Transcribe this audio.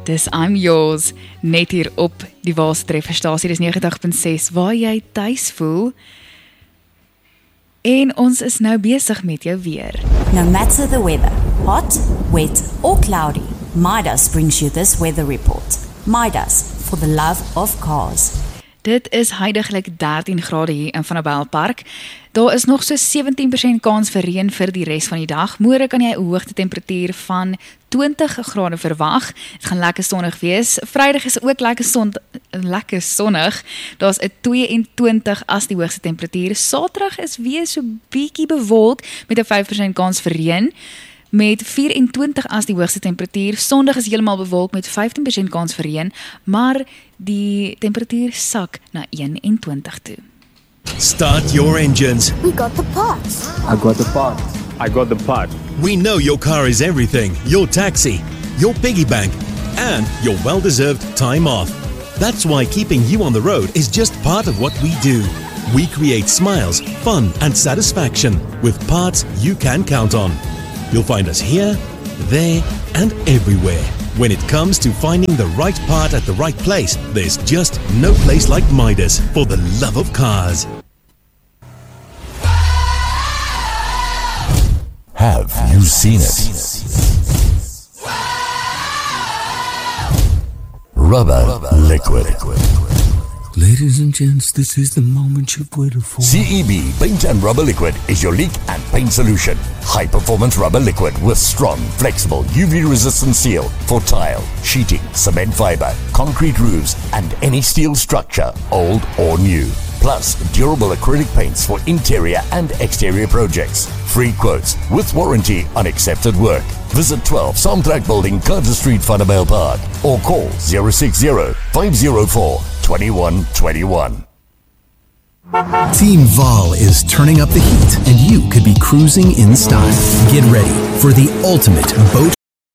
Dis I'm Yours, net hier op die Waalse Trefferstasie, dis 90.6, waar jy tuis voel. En ons is nou besig met jou weer. No matter the weather, hot, wet or cloudy, Midas brings you this weather report. Midas, for the love of cars. Dit is huidiglik 13 grade hier in Van der Bijlpark. Daar is nog so 17% kans vir reën vir die res van die dag. Môre kan jy 'n hoogtetemperatuur van 20 grade verwag. Dit gaan lekker sonnig wees. Vrydag is ook lekker sonnig. Daar's 'n 22 as die hoogste temperatuur. Saterdag is weer so bietjie bewolk met 'n 5% kans vir reën. Met 24 as die hoogste temperatuur. Sondag is heeltemal bewolk met 15% kans vir reën, maar die temperatuur sak na 21 toe. Start your engines. We got the parts. I got the part. I got the part. We know your car is everything. Your taxi, your piggy bank, and your well-deserved time off. That's why keeping you on the road is just part of what we do. We create smiles, fun, and satisfaction with parts you can count on. You'll find us here, there, and everywhere. When it comes to finding the right part at the right place, there's just no place like Midas for the love of cars. Have you seen it? Rubber liquid. Ladies and gents, this is the moment you've waited for. CEB Paint and Rubber Liquid is your leak and paint solution. High performance rubber liquid with strong, flexible, UV resistant seal for tile, sheeting, cement fiber, concrete roofs, and any steel structure, old or new. Plus, durable acrylic paints for interior and exterior projects. Free quotes with warranty on accepted work. Visit 12 Samtrack Building, Carter Street, Van der Bijlpark, or call 060-504-2121. Team Val is turning up the heat, and you could be cruising in style. Get ready for the ultimate boat